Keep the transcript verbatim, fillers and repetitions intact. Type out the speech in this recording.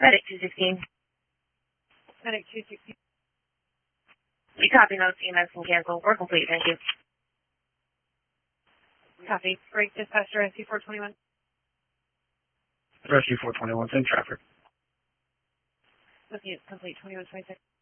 Medic two sixteen. Medic two sixteen. We copy, no C M S can cancel. We're complete, thank you. Copy. Break dispatch to Rescue four twenty-one. Rescue four twenty-one, same traffic. Looking at complete twenty-one twenty-six.